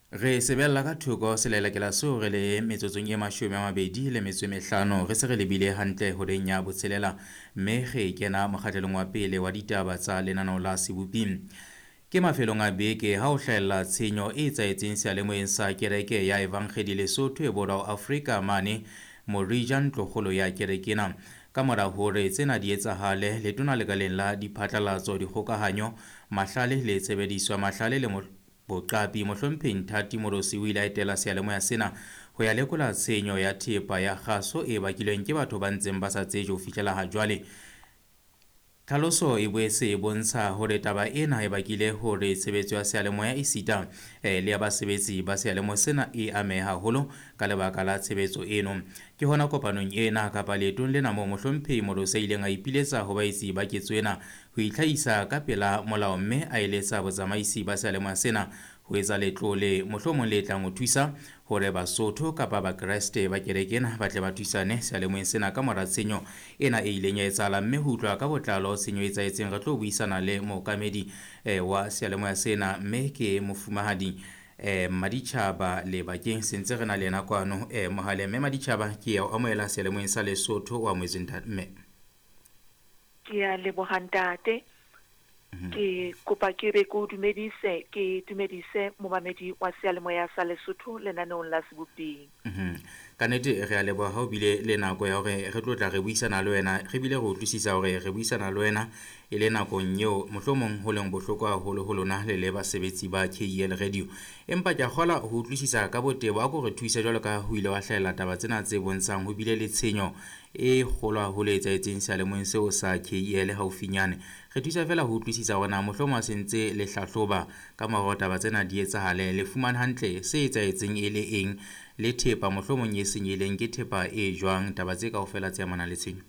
Re sebella ka thoko selelekela seo re le metsotsong e 25 re se re lebile hantle hodeng ya botshelela mme re kena mokgahlelong wa pele wa ditaba tsa lenaneo la seboping. Ke mafelong a beke ha o hlahella tshenyo e etsaetseng seyalemoyeng sa kereke ya Evangeli Lesotho e Borwa Afrika mane Morijan Tlogolo ya kerekena. Ka mora hore tsena di etsahale, letona lekaleng la diphatlalatso, dikgokahanyo, mahlale le tshebediswa mahlale le boqapi mohlomphehi Nthati Morosi o ile a etela seyalemoya sena ho ya lekola tshenyo ya thepa ya kgaso e bakilweng ke batho ba ntseng ba sa tsejwe ho fihlela ha jwale. Tlhaloso e boetse e bontsha hore taba ena e bakile hore tshebetso ya seyalemoya e sita le ya basebetsi ba seyalemoya sena e ameha haholo ka lebaka la tshebetso eno. Ke hona kopanong ena kapa leetong lena moo mohlomphehi Morosi a ileng a ipiletsa ho baetsi ba ketso ena ho itlhahisa ka pela molao mme a eletsa botsamaisi ba seyalemoya sena ho etsa letlole mohlomong le tlang ho thusa hore Basotho kapa Bakreste ba kerekena ba tle ba thusane seyalemoyeng sena ka mora tshenyo ena e ileng ya etsahala, mme ho utlwa ka botlalo tshenyo e etsahetseng re tlo buisana le mookamedi wa seyalemoya sena mme ke mofumahadi Maditjhaba Lebakeng se ntse re na le yena kwano mohaleng. Mme Maditjhaba, ke ya o amohela seyalemoyeng sa Lesotho wa moetseng mme. Ke ya leboha ntate. Ke kopa ke be ko dumedise momamedi wa seyalemoya sa Lesotho lenaneong la seboping. Ka nnete re a leboha ha o bile le nako ya hore re tlo tla re buisana le wena, re bile re utlwisisa hore re buisana le wena e le nakong eo mohlomong ho leng bohloko haholo ho lona le basebetsi ba KEL Radio. Empa ke a kgola ho utlwisisa ka botebo a ko re thuse jwalo ka ho ile wa hlahela taba tsena tse bontshang ho bile le tshenyo e kgolo haholo e etsahetseng seyalemoyeng seo sa KEL haufinyane. Re thusa fela ho utlwisisa hore na mohlomong a sentse le hlahloba ka mora taba tsena di etsahale, le fumana hantle se etsahetseng e le eng, le thepa mohlomong e senyehileng ke thepa e jwang, taba tse kaofela tse amanang le tshenyo.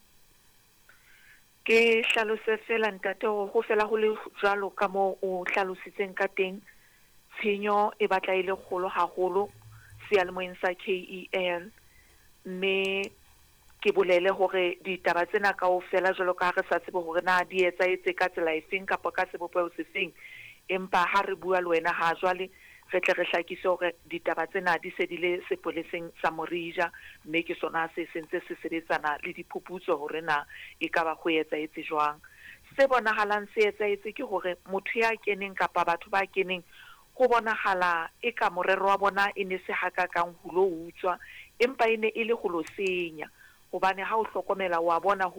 Ke hlalose fela ntate ho fela ho le jwalo ka moo o hlalositseng ka teng. Tshenyo e batla ile kgolo haholo seyalemoyeng sa KEL, mme ke bolele hore ditaba tsena kaofela jwalo ka re sa tsebe hore na di etsahetse ka tsela efeng kapa ka sebopeho se feng, empa ha re bua le wena ha jwale re tle re hlakise hore ditaba tsena di se di le sepoleseng sa Morija, mme ke sona se sentse se sebetsana le diphuputso hore na e ka ba ho etsahetse jwang. Se bonahalang se etsahetse ke hore motho ya keneng kapa batho ba keneng ho bonahala e ka morero wa bona e ne se hakakang ho lo utswa, empa e ne e le ho lo senya, hobane ha o hlokomela wa bona